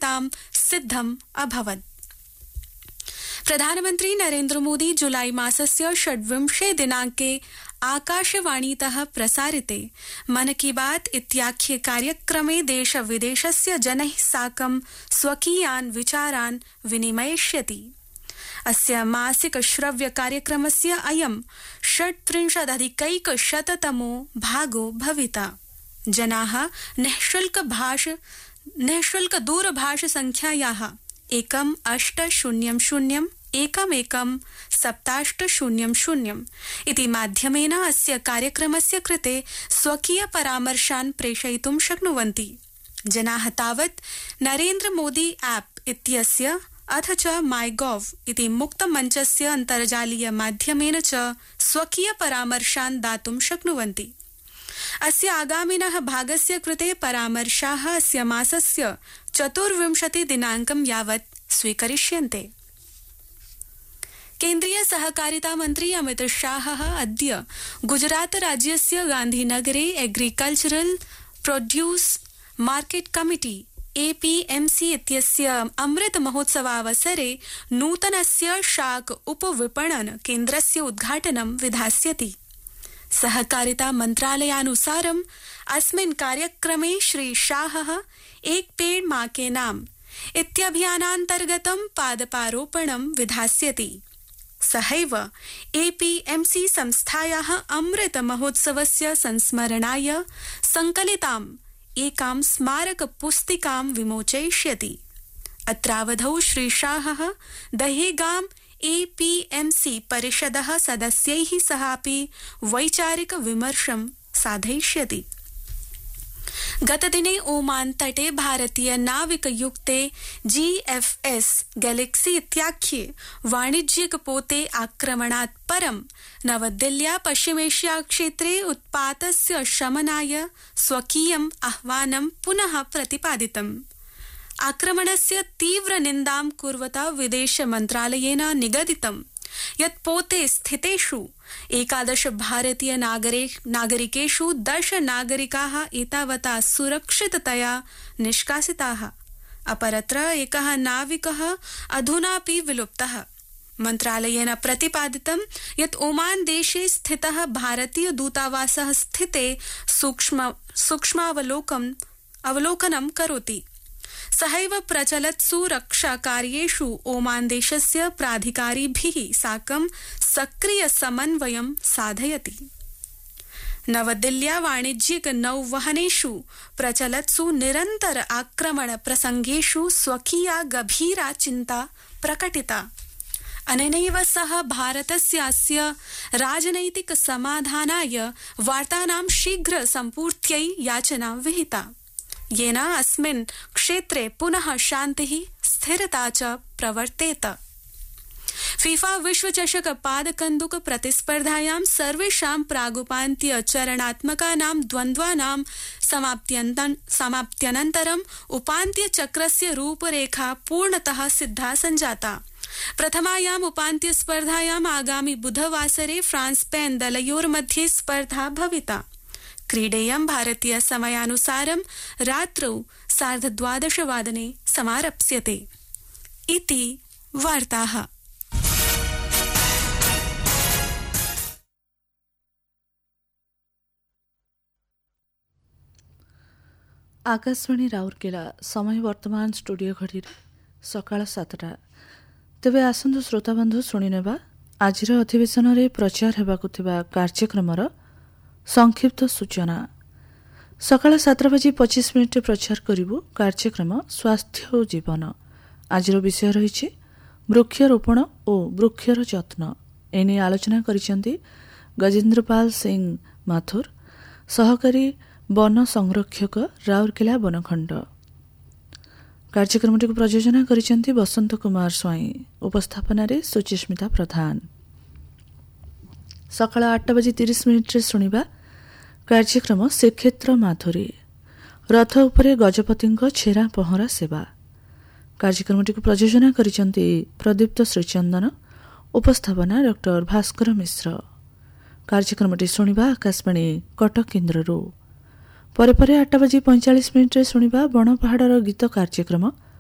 सफलतां सिद्धम् अभवत्। प्रधानमन्त्री नरेन्द्र मोदी जुलाई मासस्य 26 दिनाङ्के आकाशवाणीतः प्रसारिते मन की बात इत्याख्ये कार्यक्रमे देश विदेशस्य जनैः साकं स्वकीयान् विचारान् विनिमयिष्यति। अस्य मासिक श्रव्य कार्यक्रमस्य अयं 37+100तमो भागो भविता। जनाः निःशुल्क दूरभाष संख्यायाः 1-800-11-7800 इति माध्यमेन अस्य कार्यक्रमस्य कृते स्वकीय परामर्शान् प्रेषयितुं शक्नुवन्ति। जनाः तावत् नरेन्द्र मोदी ऐप् इत्यस्य अथ च माइगोव इति मुक्तमञ्चस्य अन्तर्जालीय माध्यमेन च स्वकीय परामर्शान् दातुं शक्नुवन्ति। अस्य आगामिनः भागस्य कृते परामर्शाः अस्य मासस्य 24 दिनाङ्कं यावत् स्वीकरिष्यन्ते। केन्द्रीय सहकारिता मन्त्री अमित शाहः अद्य गुजरात राज्यस्य गान्धीनगरे agricultural produce market committee APMC इत्यस्य अमृत महोत्सवावसरे नूतनस्य शाक उपविपणन केन्द्रस्य उद्घाटनं विधास्यति। सहकारिता मन्त्रालयानुसारम् अस्मिन् कार्यक्रमे श्री शाहः एक पेड़ मां के नाम इत्यभियानान्तर्गतं पादपारोपणं विधास्यति। सहैव APMC संस्थायाः अमृत महोत्सवस्य संस्मरणाय संकलिताम् एकां स्मारक पुस्तिकां विमोचयिष्यति। अत्रावधौ श्री शाहः दहेगाम APMC परिषदः सदस्यैः सहापि वैचारिक विमर्शं साधयिष्यति। गतदिने ओमान तटे भारतीय नाविकयुक्ते GFS गैलेक्सी इत्याख्ये वाणिज्यिक पोते आक्रमणात् परं नवदिल्ल्या पश्चिमेशिया क्षेत्रे उत्पातस्य शमनाय स्वकीयम् आह्वानं पुनः प्रतिपादितम्। आक्रमणस्य तीव्र निन्दां कुर्वता विदेश मन्त्रालयेन निगदितं यत् पोते स्थितेषु 11 भारतीय नागरिकेषु 10 नागरिकाः एतावता सुरक्षिततया निष्कासिताः। अपरत्र एकः नाविकः अधुनापि विलुप्तः। मन्त्रालयेन प्रतिपादितं यत् ओमान देशे स्थितः भारतीय दूतावासः स्थिते सूक्ष्मावलोकनं करोति। सहैव प्रचलत्सु रक्षाकार्येषु ओमान देशस्य प्राधिकारिभिः साकं सक्रिय समन्वयं साधयति। नवदिल्ल्या वाणिज्यिक नौवहनेषु प्रचलत्सु निरन्तर आक्रमण प्रसंगेषु स्वकीया गभीरा चिन्ता प्रकटिता। अनेनैव सह भारतस्य अस्य राजनैतिक समाधानाय वार्तानां शीघ्र सम्पूर्त्यै याचना विहिता, येन अस्मिन् क्षेत्रे पुनः शान्तिः स्थिरता च प्रवर्तेत। फीफा विश्वचषक पादकन्दुक प्रतिस्पर्धायां सर्वेषां प्रागुपान्त्य चरणात्मकानां द्वन्द्वानां समाप्त्यनन्तरम् उपान्त्यचक्रस्य रूपरेखा पूर्णतः सिद्धा सञ्जाता। प्रथमायाम् उपान्त्यस्पर्धायाम् आगामि बुधवासरे फ्रांस स्पेन दलयोर्मध्ये स्पर्धा भविता। क्रीडेयं भारतीय समयानुसारं रात्रौ 12:30 समारप्स्यते। इति वार्ताः। आकाशवाणी राउरकेला समय वर्तमान स्टूडियो घड़ी सकाळ 7टा। तेबे आसंतु श्रोताबंधु शुणिनेबा आजिर अधिवेशन रे प्रचार हेबाकु थिबा कार्यक्रमर संक्षिप्त सूचना। सकाळ 7:25 प्रचार करिबु कार्यक्रम स्वास्थ्य और जीवन। आजिर विषय रही वृक्षरोपण और वृक्षर जत्न। एने आलोचना करिसेंती गजेन्द्रपाल सिंह माथुर, सहकारी वन संरक्षक, राउरकेला बनखंड। कार्यक्रमटी प्रयोजना करिसेंती बसंत कुमार स्वाई। उपस्थापना रे सुचिस्मिता प्रधान। सकाळ 8:30 शुणिबा कार्यक्रम श्रीक्षेत्र माधुरी। रथ उपरे गजपतिंक छेरा पहरा सेवा। कार्यक्रमटी प्रयोजना करिसेंती प्रदीप्त श्रीचंदन। उपस्थापना डॉक्टर भास्कर मिश्र। कार्यक्रमटी शुणिबा आकाशवाणी कटक केन्द्ररू। परे 8:45 शुणिबा बणपहाड़र गीत कार्यक्रम